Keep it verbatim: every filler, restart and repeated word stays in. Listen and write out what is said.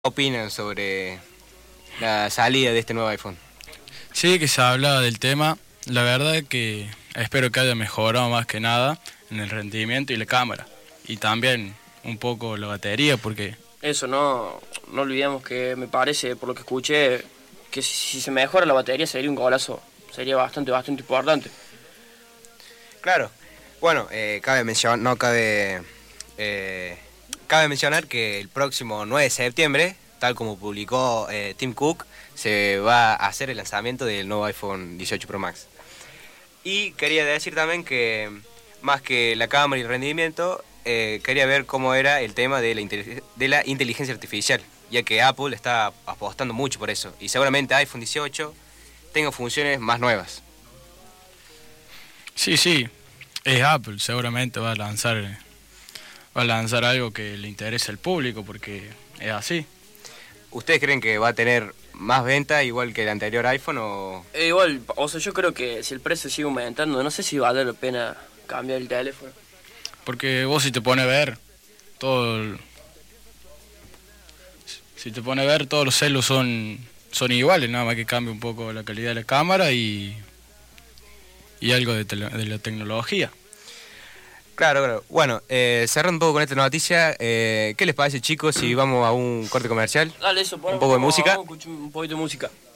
opinan sobre la salida de este nuevo iPhone? Sí, que se hablaba del tema. La verdad es que espero que haya mejorado más que nada en el rendimiento y la cámara. Y también un poco la batería, porque... Eso, no, no olvidemos que me parece, por lo que escuché, que si, si se mejora la batería sería un golazo. Sería bastante, bastante importante. Claro. Bueno, eh, cabe mencionar, no cabe, eh, cabe mencionar que el próximo nueve de septiembre, tal como publicó eh, Tim Cook, se va a hacer el lanzamiento del nuevo iPhone dieciocho Pro Max. Y quería decir también que, más que la cámara y el rendimiento, eh, quería ver cómo era el tema de la, de la inteligencia artificial, ya que Apple está apostando mucho por eso, y seguramente iPhone dieciocho tenga funciones más nuevas. Sí, sí, es Apple, seguramente va a lanzar, va a lanzar algo que le interese al público, porque es así. ¿Ustedes creen que va a tener más venta igual que el anterior iPhone o...? Eh, igual, o sea, yo creo que si el precio sigue aumentando, no sé si vale la pena cambiar el teléfono. Porque vos si te pones a ver, todo el- si te pones a ver, todos los celos son, son iguales, nada más que cambia un poco la calidad de la cámara y, y algo de, tele- de la tecnología. Claro, claro. Bueno, eh, cerrando un poco con esta noticia, eh, ¿qué les parece, chicos, si vamos a un corte comercial? Dale, eso, Un poco de música. Vamos a escuchar un poquito de música.